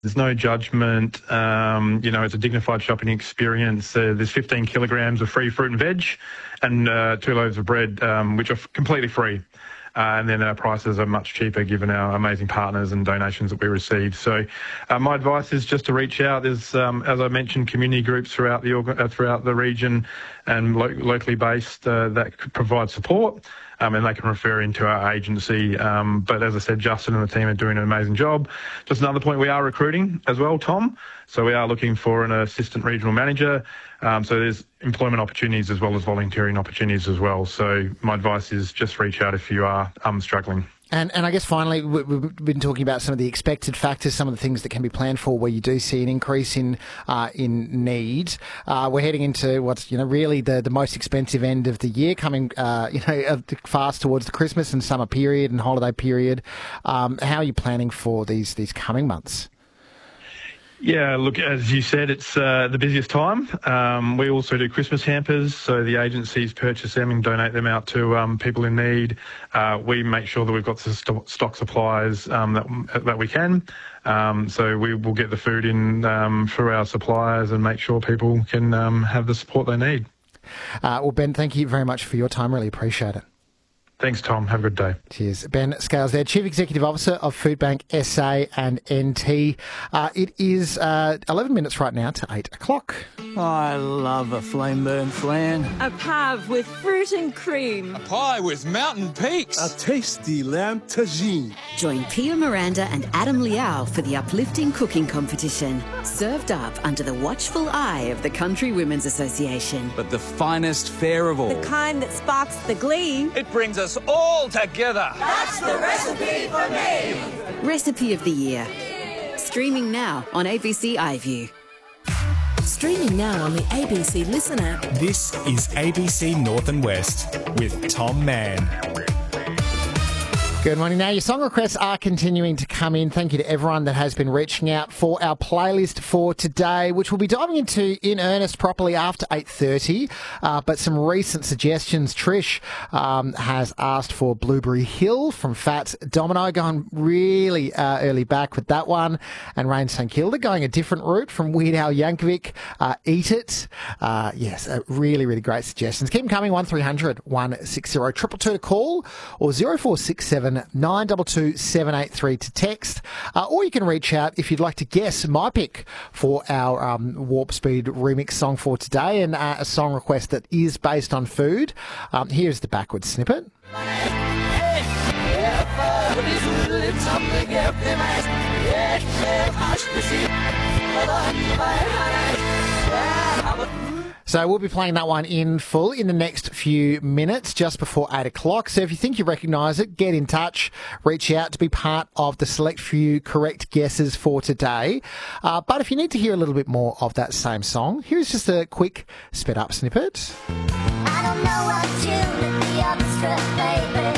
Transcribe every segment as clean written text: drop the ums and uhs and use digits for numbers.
There's no judgment. It's a dignified shopping experience. There's 15 kilograms of free fruit and veg and 2 loaves of bread, which are completely free. And then our prices are much cheaper given our amazing partners and donations that we receive. So my advice is just to reach out. There's, as I mentioned, community groups throughout the region and locally based that could provide support. And they can refer into our agency. But as I said, Justin and the team are doing an amazing job. Just another point, we are recruiting as well, Tom. So we are looking for an assistant regional manager. So there's employment opportunities as well as volunteering opportunities as well. So my advice is just reach out if you are struggling. And I guess finally, we've been talking about some of the expected factors, some of the things that can be planned for where you do see an increase in need. We're heading into what's really the most expensive end of the year, coming fast towards the Christmas and summer period and holiday period. How are you planning for these coming months? Yeah, look, as you said, it's the busiest time. We also do Christmas hampers, so the agencies purchase them and donate them out to people in need. We make sure that we've got the stock supplies that we can. So we will get the food in through our suppliers and make sure people can have the support they need. Well, Ben, thank you very much for your time. Really appreciate it. Thanks, Tom. Have a good day. Cheers. Ben Scales there, Chief Executive Officer of Foodbank SA and NT. It is 11 minutes right now to 8 o'clock. I love a flame burn flan. A pave with fruit and cream. A pie with mountain peaks. A tasty lamb tagine. Join Pia Miranda and Adam Liao for the uplifting cooking competition. Served up under the watchful eye of the Country Women's Association. But the finest fare of all. The kind that sparks the glee. It brings us all together. That's the recipe for me. Recipe of the Year. Streaming now on ABC iView. Streaming now on the ABC Listen app. This is ABC North and West with Tom Mann. Good morning. Now, your song requests are continuing to come in. Thank you to everyone that has been reaching out for our playlist for today, which we'll be diving into in earnest properly after 8:30. But some recent suggestions. Trish has asked for Blueberry Hill from Fats Domino, going really early back with that one. And Rain St Kilda going a different route from Weird Al Yankovic. Eat It. Yes, really, really great suggestions. Keep them coming. 1300 160 222 to call or 0467 922 783 to text, or you can reach out if you'd like to guess my pick for our Warp Speed remix song for today, and a song request that is based on food. Here's the backwards snippet. So we'll be playing that one in full in the next few minutes, just before 8 o'clock. So if you think you recognise it, get in touch, reach out to be part of the select few correct guesses for today. But if you need to hear a little bit more of that same song, here's just a quick sped up snippet. I don't know what you would be obstruct, baby.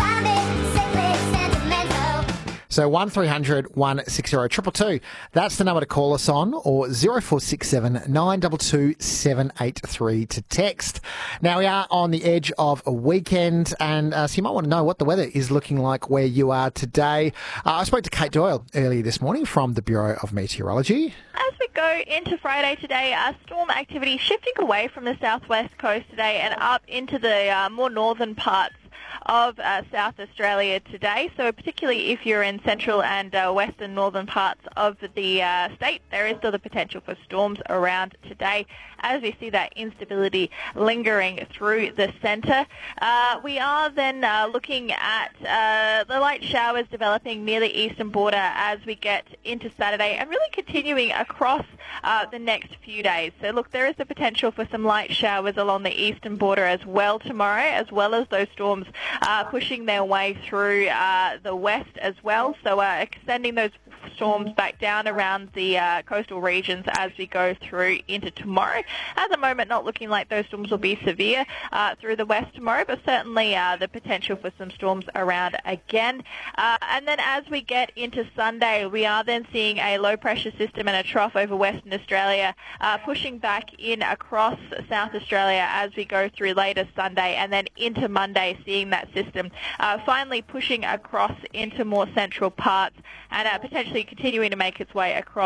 So 1300 160 222. That's the number to call us on, or 0467 922 783 to text. Now, we are on the edge of a weekend, and so you might want to know what the weather is looking like where you are today. I spoke to Kate Doyle earlier this morning from the Bureau of Meteorology. As we go into Friday today, storm activity shifting away from the southwest coast today and up into the more northern parts of South Australia today. So particularly if you're in central and western northern parts of the state, there is still the potential for storms around today as we see that instability lingering through the centre. We are then looking at the light showers developing near the eastern border as we get into Saturday and really continuing across the next few days. So look, there is the potential for some light showers along the eastern border as well tomorrow, as well as those storms pushing their way through the west as well. So extending those storms back down around the coastal regions as we go through into tomorrow. At the moment, not looking like those storms will be severe through the west tomorrow, but certainly the potential for some storms around again. And then as we get into Sunday, we are then seeing a low-pressure system and a trough over Western Australia pushing back in across South Australia as we go through later Sunday, and then into Monday, seeing that system finally pushing across into more central parts and potentially continuing to make its way across